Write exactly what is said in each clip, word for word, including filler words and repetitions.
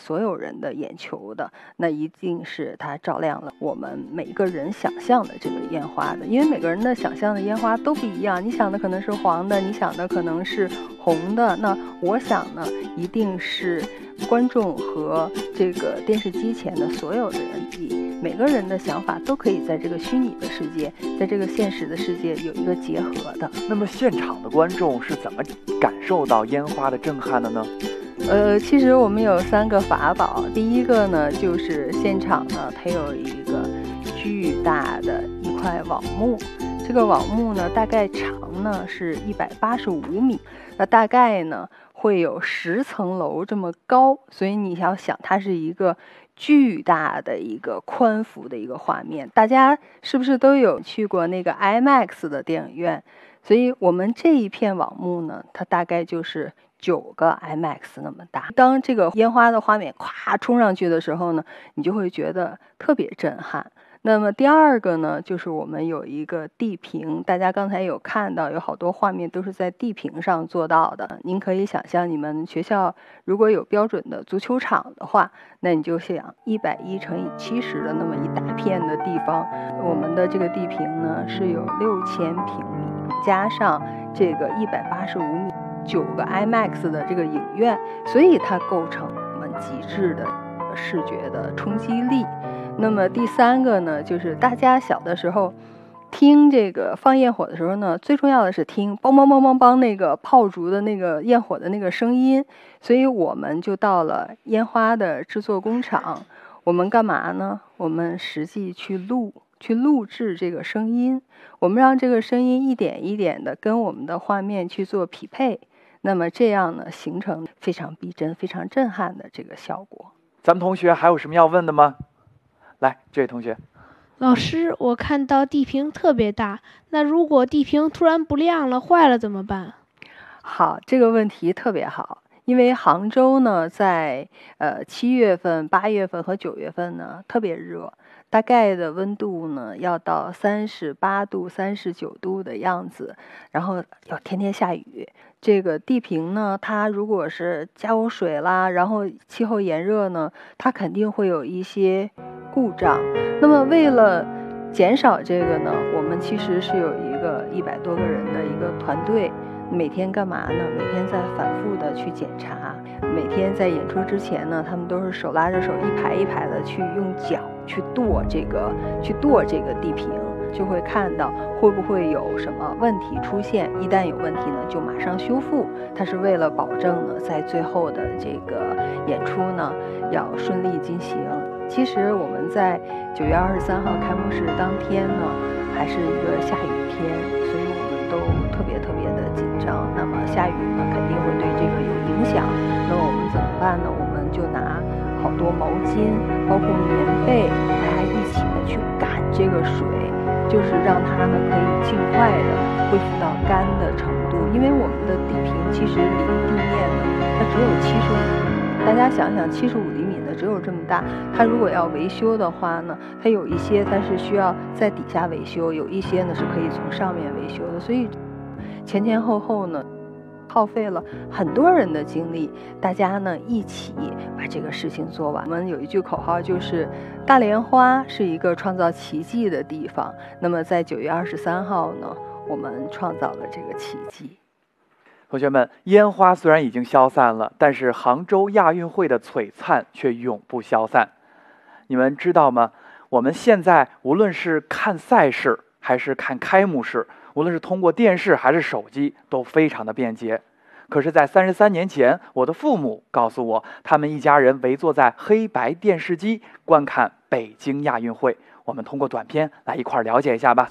所有人的眼球的，那一定是它照亮了我们每个人想象的这个烟花的。因为每个人的想象的烟花都不一样，你想的可能是黄的，你想的可能是红的，那我想呢一定是观众和这个电视机前的所有的人，每个人的想法都可以在这个虚拟的世界，在这个现实的世界有一个结合的。 那么现场的观众是怎么感受到烟花的震撼的呢？ 呃，其实我们有三个法宝。第一个呢，就是现场呢，它有一个巨大的一块网幕，这个网幕呢，大概长呢是一百八十五米，那大概呢会有十层楼这么高，所以你要想，它是一个巨大的一个宽幅的一个画面。大家是不是都有去过那个 IMAX 的电影院？所以我们这一片网幕呢，它大概就是九个 IMAX 那么大。当这个烟花的画面咵冲上去的时候呢，你就会觉得特别震撼。那么第二个呢，就是我们有一个地屏，大家刚才有看到有好多画面都是在地屏上做到的。您可以想象，你们学校如果有标准的足球场的话，那你就想一百一乘以七十的那么一大片的地方，我们的这个地屏呢是有六千平米，加上这个一百八十五米，九个 IMAX 的这个影院，所以它构成我们极致的视觉的冲击力。那么第三个呢，就是大家小的时候听这个放焰火的时候呢，最重要的是听梆梆梆梆梆那个炮竹的那个焰火的那个声音。所以我们就到了烟花的制作工厂，我们干嘛呢？我们实际去录去录制这个声音，我们让这个声音一点一点的跟我们的画面去做匹配，那么这样呢，形成非常逼真非常震撼的这个效果。 咱们同学还有什么要问的吗？来，这位同学。 老师，我看到地屏特别大，那如果地屏突然不亮了坏了怎么办？ 好，这个问题特别好。因为杭州呢，在呃七月份、八月份和九月份呢特别热，大概的温度呢要到三十八度、三十九度的样子，然后要天天下雨。这个地屏呢，它如果是加有水啦，然后气候炎热呢，它肯定会有一些故障。那么为了减少这个呢，我们其实是有一个一百多个人的一个团队。每天干嘛呢？每天在反复的去检查，每天在演出之前呢，他们都是手拉着手一排一排的去用脚去跺这个去跺这个地屏，就会看到会不会有什么问题出现。一旦有问题呢，就马上修复。它是为了保证呢，在最后的这个演出呢要顺利进行。其实我们在九月二十三号开幕式当天呢，还是一个下雨天，所以我们都特别特别的紧张。那么下雨呢，肯定会对这个有影响。那么我们怎么办呢？我们就拿好多毛巾，包括棉被，大家一起的去赶这个水，就是让它呢可以尽快的恢复到干的程度。因为我们的地屏其实离地面呢，它只有七十五厘米。大家想想，七十五厘米的只有这么大，它如果要维修的话呢，它有一些它是需要在底下维修，有一些呢是可以从上面维修的。所以前前后后呢，耗费了很多人的精力，大家呢一起把这个事情做完。我们有一句口号，就是大莲花是一个创造奇迹的地方。那么在九月二十三号呢，我们创造了这个奇迹。 同学们，烟花虽然已经消散了，但是杭州亚运会的璀璨却永不消散。你们知道吗？我们现在无论是看赛事还是看开幕式，无论是通过电视还是手机，都非常的便捷。可是在三十三年前，我的父母告诉我，他们一家人围坐在黑白电视机观看北京亚运会。我们通过短片来一块儿了解一下吧。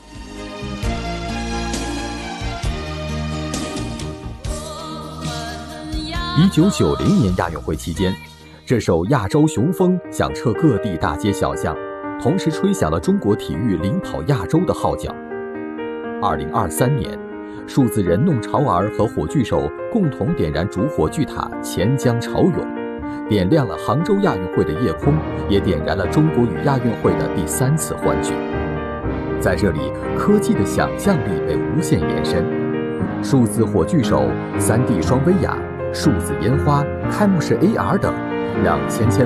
一九九零年亚运会期间，这首《亚洲雄风》响彻各地大街小巷，同时吹响了中国体育领跑亚洲的号角。二零二三年，数字人弄潮儿和火炬手共同点燃主火炬塔钱江潮涌，点亮了杭州亚运会的夜空，也点燃了中国与亚运会的第三次欢聚。在这里，科技的想象力被无限延伸，数字火炬手、三 D 双威亚、数字烟花、开幕式 A R 等，让千千